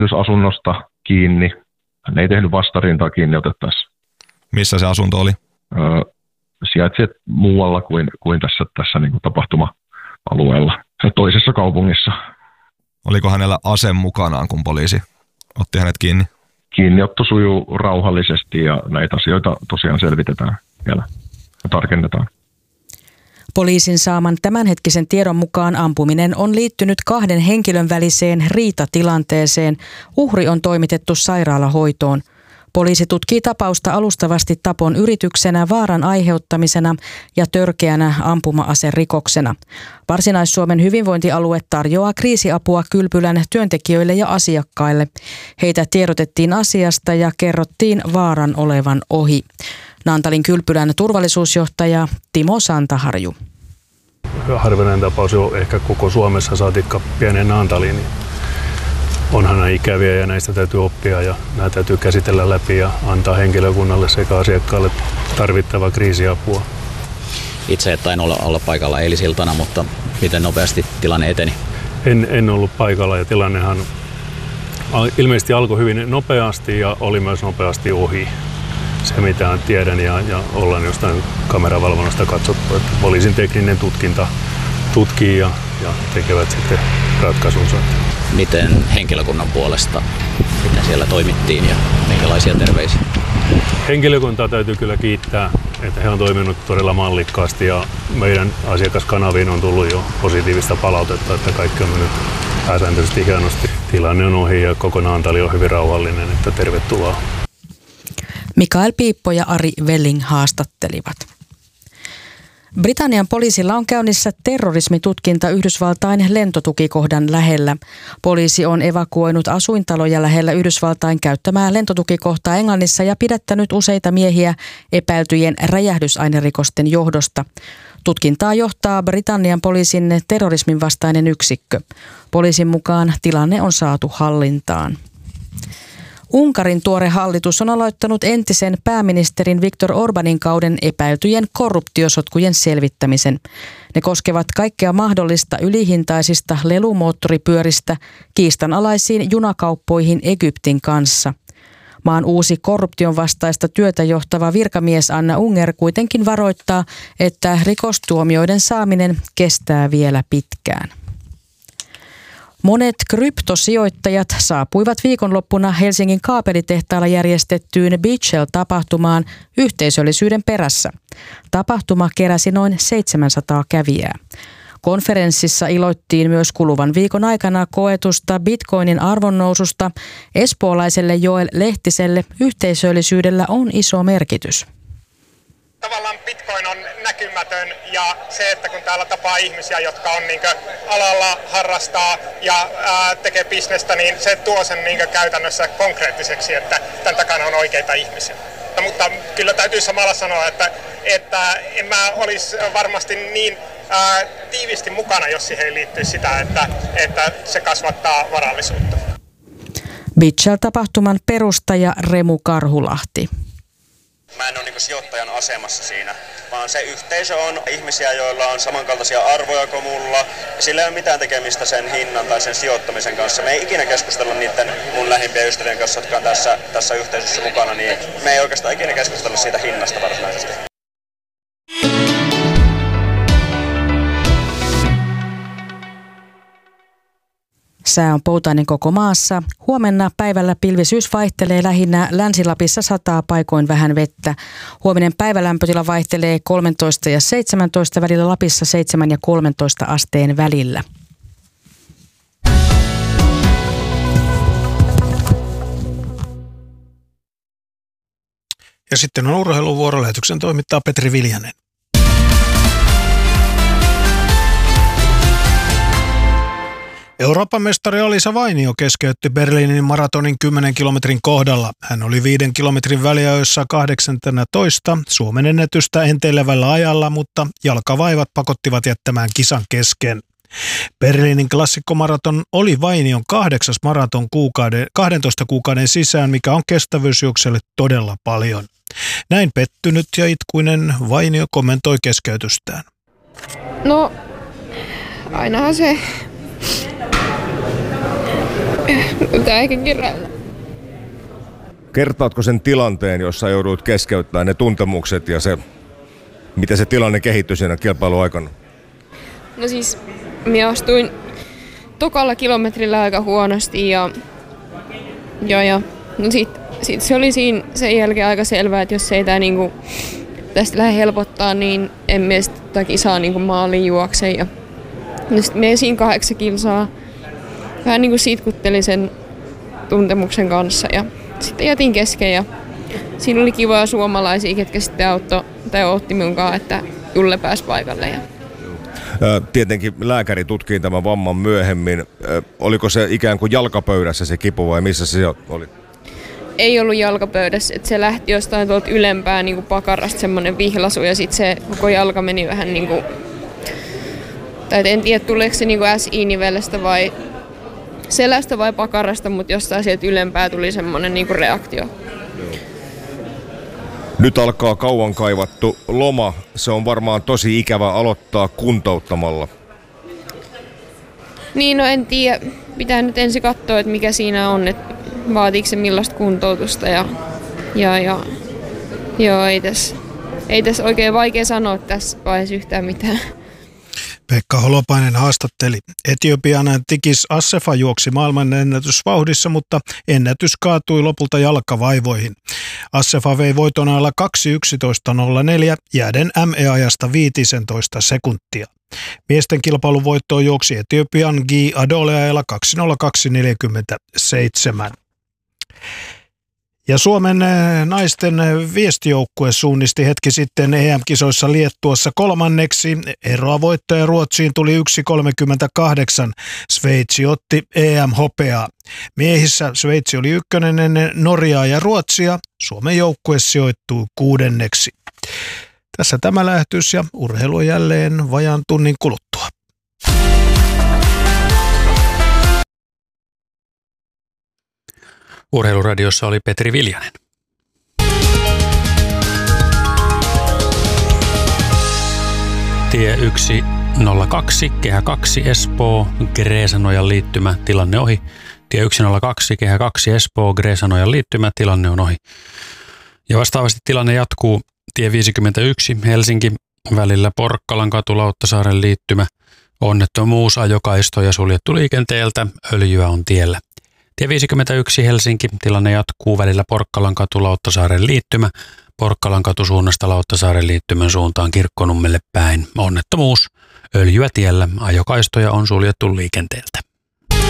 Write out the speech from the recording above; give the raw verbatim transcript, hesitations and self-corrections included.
asunnosta kiinni. Hän ei tehnyt vastarintaa kiinni otettaessa. Missä se asunto oli? Öö, sijaitsi muualla kuin, kuin tässä, tässä niin kuin tapahtuma-alueella. Toisessa kaupungissa. Oliko hänellä ase mukanaan, kun poliisi otti hänet kiinni? Kiinniotto sujuu rauhallisesti ja näitä asioita tosiaan selvitetään vielä ja tarkennetaan. Poliisin saaman tämänhetkisen tiedon mukaan ampuminen on liittynyt kahden henkilön väliseen riitatilanteeseen. Uhri on toimitettu sairaalahoitoon. Poliisi tutkii tapausta alustavasti tapon yrityksenä, vaaran aiheuttamisena ja törkeänä ampuma-aserikoksena. Varsinais-Suomen hyvinvointialue tarjoaa kriisiapua Kylpylän työntekijöille ja asiakkaille. Heitä tiedotettiin asiasta ja kerrottiin vaaran olevan ohi. Naantalin Kylpylän turvallisuusjohtaja Timo Santaharju. Harvinainen tapaus jo ehkä koko Suomessa, saatikka pienen Naantaliin. Onhan nämä ikäviä ja näistä täytyy oppia ja nämä täytyy käsitellä läpi ja antaa henkilökunnalle sekä asiakkaalle tarvittavaa kriisiapua. Itse et tain olla, olla paikalla eilisiltana, mutta miten nopeasti tilanne eteni? En, en ollut paikalla ja tilannehan ilmeisesti alkoi hyvin nopeasti ja oli myös nopeasti ohi. Se mitä tiedän ja, ja ollaan jostain kameravalvonnasta katsottu, että poliisin tekninen tutkinta tutkii ja, ja tekevät sitten ratkaisunsa. Miten henkilökunnan puolesta, miten siellä toimittiin ja minkälaisia terveisiä? Henkilökuntaa täytyy kyllä kiittää, että he on toiminut todella mallikkaasti ja meidän asiakaskanaviin on tullut jo positiivista palautetta, että kaikki on mennyt pääsääntöisesti hienosti. Tilanne on ohi ja koko Naantali on hyvin rauhallinen, että tervetuloa. Mikael Piippo ja Ari Welling haastattelivat. Britannian poliisilla on käynnissä terrorismitutkinta Yhdysvaltain lentotukikohdan lähellä. Poliisi on evakuoinut asuintaloja lähellä Yhdysvaltain käyttämää lentotukikohtaa Englannissa ja pidättänyt useita miehiä epäiltyjen räjähdysainerikosten johdosta. Tutkintaa johtaa Britannian poliisin terrorismin vastainen yksikkö. Poliisin mukaan tilanne on saatu hallintaan. Unkarin tuore hallitus on aloittanut entisen pääministerin Viktor Orbanin kauden epäiltyjen korruptiosotkujen selvittämisen. Ne koskevat kaikkea mahdollista ylihintaisista lelumoottoripyöristä kiistanalaisiin junakauppoihin Egyptin kanssa. Maan uusi korruption vastaista työtä johtava virkamies Anna Unger kuitenkin varoittaa, että rikostuomioiden saaminen kestää vielä pitkään. Monet kryptosijoittajat saapuivat viikonloppuna Helsingin kaapelitehtaalla järjestettyyn Beachell-tapahtumaan yhteisöllisyyden perässä. Tapahtuma keräsi noin seitsemänsataa kävijää. Konferenssissa iloittiin myös kuluvan viikon aikana koetusta bitcoinin arvonnoususta. Espoolaiselle Joel Lehtiselle yhteisöllisyydellä on iso merkitys. Tavallaan bitcoin on näkymätön ja se, että kun täällä tapaa ihmisiä, jotka on niinkö alalla, harrastaa ja ää, tekee bisnestä, niin se tuo sen niinkö käytännössä konkreettiseksi, että tämän takana on oikeita ihmisiä. Mutta kyllä täytyy samalla sanoa, että, että en mä olisi varmasti niin ää, tiivisti mukana, jos siihen liittyy sitä, että, että se kasvattaa varallisuutta. Beachell-tapahtuman perustaja Remu Karhulahti. Mä en ole niin sijoittajan asemassa siinä, vaan se yhteisö on ihmisiä, joilla on samankaltaisia arvoja kuin mulla. Ja sillä ei ole mitään tekemistä sen hinnan tai sen sijoittamisen kanssa. Me ei ikinä keskustella niiden mun lähimpien ystävien kanssa, jotka on tässä, tässä yhteisössä mukana, niin me ei oikeastaan ikinä keskustella siitä hinnasta varsinaisesti. Sää on poutainen koko maassa. Huomenna päivällä pilvisyys vaihtelee, lähinnä Länsi-Lapissa sataa paikoin vähän vettä. Huominen päivälämpötila vaihtelee kolmetoista ja seitsemäntoista välillä, Lapissa seitsemän ja kolmetoista asteen välillä. Ja sitten on urheiluvuorolähetyksen toimittaa Petri Viljanen. Euroopan mestari Alisa Vainio keskeytti Berliinin maratonin kymmenen kilometrin kohdalla. Hän oli viiden kilometrin väliajoissa kahdeksantoista Suomen ennätystä enteilevällä ajalla, mutta jalkavaivat pakottivat jättämään kisan kesken. Berliinin klassikkomaraton oli Vainion kahdeksas maraton kuukauden, kahdentoista kuukauden sisään, mikä on kestävyysjuokselle todella paljon. Näin pettynyt ja itkuinen Vainio kommentoi keskeytystään. No, ainahan se Mitä eikä kireillä. Kertaatko sen tilanteen, jossa joudut keskeyttämään ne tuntemukset ja se, miten se tilanne kehittyi siinä kilpailuaikana? No siis, minä astuin tokalla kilometrillä aika huonosti ja, ja, ja no sit, sit se oli siinä sen jälkeen aika selvää, että jos ei tää niinku tästä lähde helpottaa, niin en mene sitä kisaa niinku maaliin juokse. Ja no sit mietin siinä kahdeksan kilsaa. Vähän niinku sitkuttelin sen tuntemuksen kanssa ja sitten jätin kesken ja siinä oli kivoja suomalaisia, ketkä sitten auttoi tai otti minunkaan, että Julle pääsi paikalle. Ja tietenkin lääkäri tutkii tämän vamman myöhemmin. Oliko se ikään kuin jalkapöydässä se kipu vai missä se oli? Ei ollut jalkapöydässä, että se lähti jostain tuolta ylempää niin kuin pakarasta semmoinen vihlasu ja sitten se koko jalka meni vähän niin kuin, tai en tiedä tuleeko se niin kuin S I-nivelestä vai selästä vai pakarasta, mutta jostain sieltä ylempää tuli semmoinen niin kuin reaktio. Nyt alkaa kauan kaivattu loma. Se on varmaan tosi ikävä aloittaa kuntouttamalla. Niin, no en tiedä. Pitää nyt ensin katsoa, että mikä siinä on, että vaatiiko se millaista kuntoutusta. Ja, ja, ja joo, ei tässä, ei tässä oikein vaikea sanoa tässä vaiheessa yhtään mitään. Pekka Holopainen haastatteli. Etiopian Tikis Assefa juoksi maailman ennätysvauhdissa, mutta ennätys kaatui lopulta jalkavaivoihin. Assefa vei voiton alla kaksi yksitoista nolla neljä jääden M E-ajasta viisitoista sekuntia. Miesten kilpailun voittoon juoksi Etiopian Gi Adole ajalla kaksi nolla kaksi neljäkymmentäseitsemän. Ja Suomen naisten viestijoukkue suunnisti hetki sitten E M-kisoissa Liettuassa kolmanneksi. Eroa voittaja Ruotsiin tuli yksi kolmekymmentäkahdeksan. Sveitsi otti E M-hopeaa. Miehissä Sveitsi oli ykkönen ennen Norjaa ja Ruotsia. Suomen joukkue sijoittui kuudenneksi. Tässä tämä lähetys ja urheilu jälleen vajaan tunnin kuluttua. Urheiluradiossa oli Petri Viljanen. Tie yksi nolla kaksi, kehä kaksi Espoo, Greesanojan liittymä, tilanne ohi. Tie yksi nolla kaksi, kehä kaksi Espoo, Greesanojan liittymä, tilanne on ohi. Ja vastaavasti tilanne jatkuu tie viisikymmentäyksi, Helsinki, välillä Porkkalan katu, Lauttasaaren liittymä. Onnettomuus, ajokaistoja suljettu liikenteeltä, öljyä on tiellä. Tie viisikymmentäyksi Helsinki, tilanne jatkuu välillä Porkkalan katu, Lauttasaaren liittymä, Porkkalan katu suunnasta Lauttasaaren liittymän suuntaan Kirkkonummelle päin. Onnettomuus, öljyä tiellä, ajokaistoja on suljettu liikenteeltä.